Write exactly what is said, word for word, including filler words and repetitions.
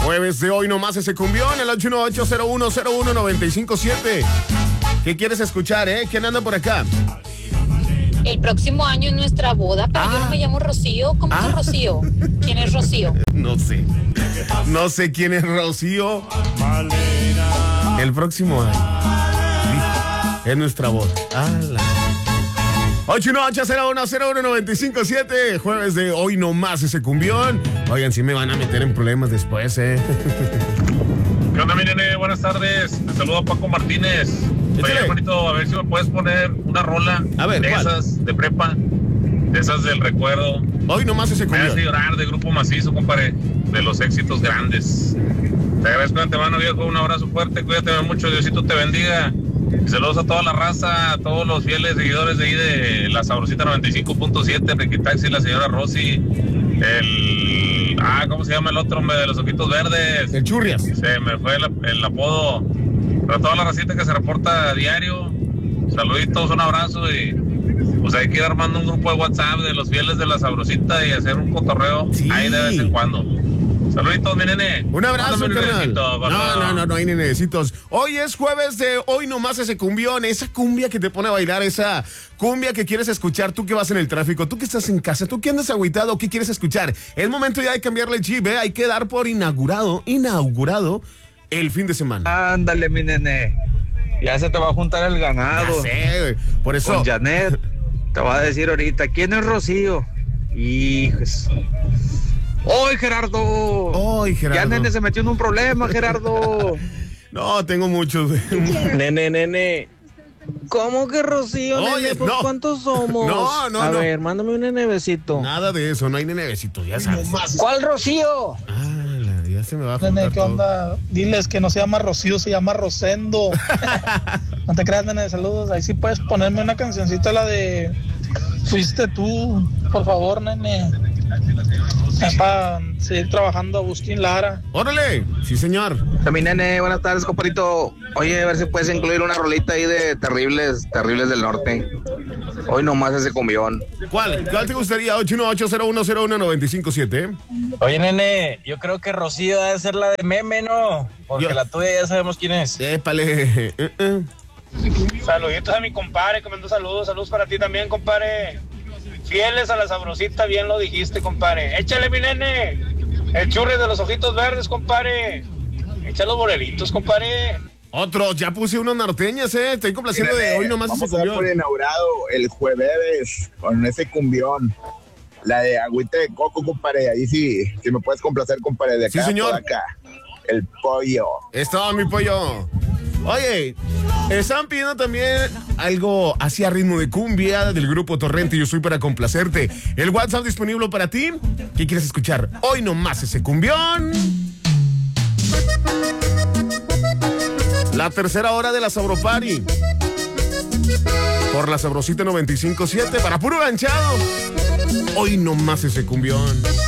Jueves de hoy nomás ese cumbión, el ocho uno ocho cero uno cero uno nueve cinco siete. ¿Qué quieres escuchar, eh? ¿Quién anda por acá? El próximo año es nuestra boda, pero Ah. yo no me llamo Rocío. ¿Cómo Ah. que Rocío? ¿Quién es Rocío? No sé. No sé quién es Rocío. El próximo año. Es nuestra boda. ¡Hala! ocho uno ocho cero uno cero uno nueve cinco siete. Jueves de hoy nomás ese cumbión. Oigan, si me van a meter en problemas después, eh. ¿Qué onda, mi nene? Buenas tardes. Te saludo a Paco Martínez. Oye, Échale. hermanito, a ver si me puedes poner una rola A ver, de ¿cuál? esas de prepa, de esas del recuerdo. Hoy nomás ese Me hace cumbión. llorar de Grupo Macizo, compadre, de los éxitos grandes. Te agradezco de antemano, viejo. Un abrazo fuerte. Cuídate mucho. Diosito te bendiga. Y saludos a toda la raza, a todos los fieles seguidores de ahí de la Sabrosita noventa y cinco punto siete, Ricky Taxi, la señora Rosy, el... Ah, ¿cómo se llama el otro, hombre, de los ojitos verdes? El Churrias. Se me fue el, el apodo. Para toda la racita que se reporta a diario, saluditos, un abrazo y pues hay que ir armando un grupo de WhatsApp de los fieles de la Sabrosita y hacer un cotorreo Sí. ahí de vez en cuando. Saluditos, mi nene. Un abrazo, Mándame un carnal. besito, papá. No, no, no, no hay nenecitos. Hoy es jueves de hoy nomás ese cumbión, esa cumbia que te pone a bailar, esa cumbia que quieres escuchar, tú que vas en el tráfico, tú que estás en casa, tú que andas agüitado, ¿qué quieres escuchar? Es momento ya de cambiarle el chip, ¿eh? Hay que dar por inaugurado, inaugurado el fin de semana. Ándale, mi nene. Ya se te va a juntar el Ya ganado. sé, güey. Por eso. Con Janet. Te va a decir ahorita, ¿quién es Rocío? Hijos. ¡Hoy, Gerardo! Ay, Gerardo. Ya, nene, se metió en un problema, Gerardo. No, tengo muchos. Nene, nene. ¿Cómo que Rocío, Oye, nene? Pues, no. ¿cuántos somos? No, no, A no. ver, mándame un nenecito. Nada de eso, no hay nenecitos, ya sabes. ¿Cuál Rocío? Ah, la- ya se me va a Nene, juntar ¿qué todo. onda? Diles que no se llama Rocío, se llama Rosendo. No te creas, nene, saludos. Ahí sí puedes ponerme una cancioncita, la de Fuiste tú, por favor, nene. Es para seguir trabajando Agustín Lara. Órale, sí señor. Mi nene, buenas tardes, compadrito. Oye, a ver si puedes incluir una rolita ahí de Terribles, Terribles del Norte. Hoy nomás ese cumbión. ¿Cuál? ¿Cuál te gustaría? ocho uno ocho cero uno cero uno nueve cinco siete. Oye, nene, yo creo que Rocío debe ser la de meme, ¿no? Porque Yo- la tuya ya sabemos quién es. Épale. eh, eh. Saluditos a mi compadre, que me mandó saludos, saludos para ti también, compadre. Fieles a la Sabrosita, bien lo dijiste, compadre. Échale, mi nene. El churri de los ojitos verdes, compadre. Echa los borelitos, compadre. Otro, ya puse unos norteñas, eh. Estoy complaciendo de hoy nomás Vamos ese a dar por cumbión. inaugurado el jueves con ese cumbión. La de agüita de coco, compadre. Ahí sí, si me puedes complacer, compadre, de acá. Sí, señor. por acá. El pollo. Es todo, mi pollo. Oye, estaban pidiendo también algo hacia ritmo de cumbia del grupo Torrente. Yo soy para complacerte. El WhatsApp disponible para ti. ¿Qué quieres escuchar? Hoy nomás ese cumbión. La tercera hora de la Sabropari. Por la Sabrosita noventa y cinco siete. Para puro ganchado. Hoy nomás ese cumbión.